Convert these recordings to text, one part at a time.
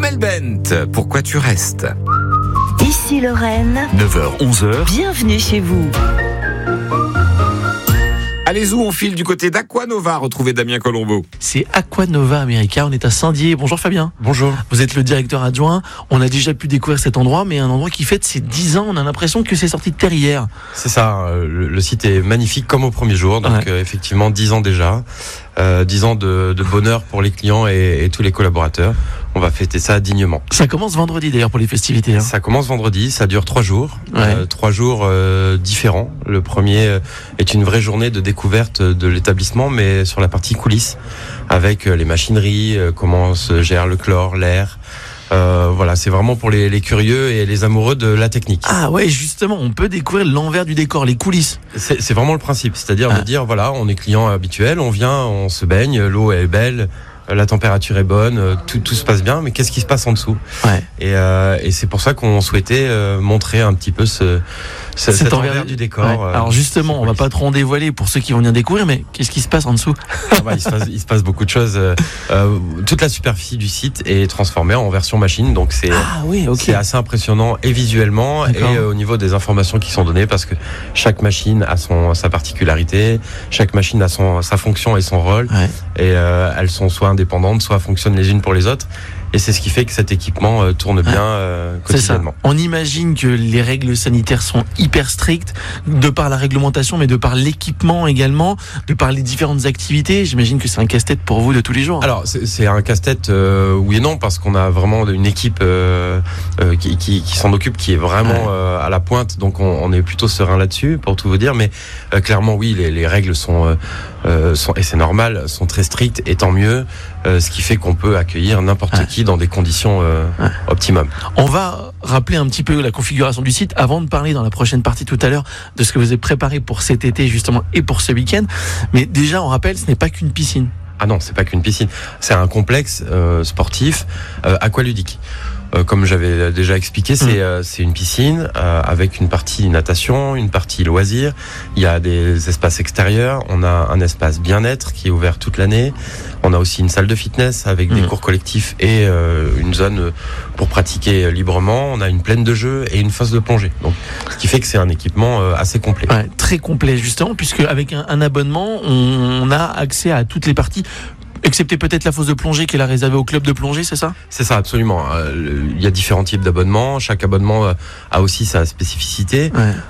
Amel Bent, pourquoi tu restes? Ici Lorraine, 9h-11h. bienvenue chez vous. Allez où on file du côté d'Aquanova, retrouver Damien Colombo. C'est Aquanova America, on est à Saint-Dié. Bonjour Fabien. Bonjour. Vous êtes le directeur adjoint. On a déjà pu découvrir cet endroit, mais un endroit qui fête ses 10 ans. On a l'impression que c'est sorti de terre hier. C'est ça, le site est magnifique comme au premier jour, donc effectivement 10 ans déjà. 10 ans de bonheur pour les clients et tous les collaborateurs. On va fêter ça dignement. Ça commence vendredi d'ailleurs pour les festivités. Ça commence vendredi, ça dure 3 jours. 3 jours différents. Le premier est une vraie journée de découverte de l'établissement, mais sur la partie coulisses, avec les machineries, comment se gère le chlore, l'air. Voilà, c'est vraiment pour les curieux et les amoureux de la technique. Ah ouais, justement, on peut découvrir l'envers du décor, les coulisses. C'est vraiment le principe, c'est-à-dire de dire, voilà, on est client habituel, on vient, on se baigne, l'eau est belle, la température est bonne, tout se passe bien, mais qu'est-ce qui se passe en dessous? Et c'est pour ça qu'on souhaitait montrer un petit peu cet envers du décor. Alors justement, on va pas trop en dévoiler pour ceux qui vont venir découvrir, mais qu'est-ce qui se passe en dessous? Il se passe beaucoup de choses. Toute la superficie du site est transformée en version machine, donc c'est assez impressionnant et visuellement et au niveau des informations qui sont données, parce que chaque machine a sa particularité, chaque machine a sa fonction et son rôle, et elles sont soit indépendantes, soit fonctionnent les unes pour les autres. Et c'est ce qui fait que cet équipement tourne bien quotidiennement. On imagine que les règles sanitaires sont hyper strictes, de par la réglementation, mais de par l'équipement également, de par les différentes activités. J'imagine que c'est un casse-tête pour vous de tous les jours. Alors, c'est un casse-tête, oui et non, parce qu'on a vraiment une équipe qui s'en occupe, qui est vraiment à la pointe. Donc, on est plutôt serein là-dessus, pour tout vous dire. Mais clairement, oui, les règles sont, et c'est normal, sont très strictes, et tant mieux. Ce qui fait qu'on peut accueillir n'importe qui dans des conditions optimum. On va rappeler un petit peu la configuration du site avant de parler dans la prochaine partie tout à l'heure de ce que vous avez préparé pour cet été justement et pour ce week-end. Mais déjà, on rappelle, ce n'est pas qu'une piscine. Ah non, c'est pas qu'une piscine. C'est un complexe sportif aqualudique. Comme j'avais déjà expliqué, c'est une piscine avec une partie natation, une partie loisirs. Il y a des espaces extérieurs. On a un espace bien-être qui est ouvert toute l'année. On a aussi une salle de fitness avec des cours collectifs et une zone pour pratiquer librement. On a une plaine de jeux et une fosse de plongée. Donc, ce qui fait que c'est un équipement assez complet. Très complet justement, puisque avec un abonnement, on a accès à toutes les parties. Excepté peut-être la fosse de plongée qui est la réservée au club de plongée, c'est ça? C'est ça, absolument. Il y a différents types d'abonnements. Chaque abonnement a aussi sa spécificité.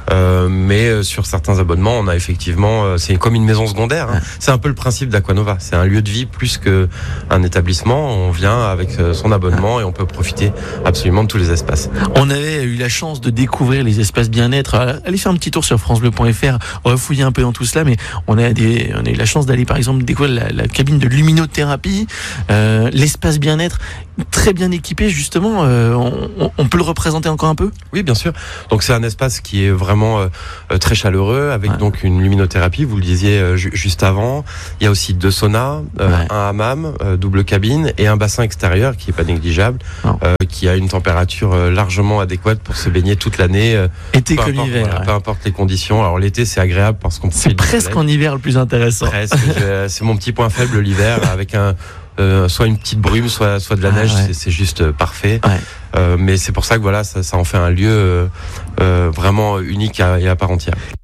Mais sur certains abonnements, on a effectivement... c'est comme une maison secondaire. C'est un peu le principe d'Aquanova. C'est un lieu de vie plus qu'un établissement. On vient avec son abonnement et on peut profiter absolument de tous les espaces. On avait eu la chance de découvrir les espaces bien-être. Allez faire un petit tour sur francebleu.fr, refouiller un peu dans tout cela. Mais on a eu la chance d'aller par exemple découvrir la cabine de luminothérapie, l'espace bien-être très bien équipé justement. On peut le représenter encore un peu? Oui, bien sûr. Donc c'est un espace qui est vraiment très chaleureux avec donc une luminothérapie, vous le disiez juste avant. Il y a aussi 2 saunas, un hammam, double cabine et un bassin extérieur qui est pas négligeable, qui a une température largement adéquate pour se baigner toute l'année. Été comme hiver. Peu importe les conditions. Alors l'été c'est agréable parce qu'on c'est presque en hiver le plus intéressant. Presque. C'est mon petit point faible l'hiver avec soit une petite brume, soit de la neige, c'est juste parfait. Mais c'est pour ça que voilà, ça en fait un lieu vraiment unique et à part entière.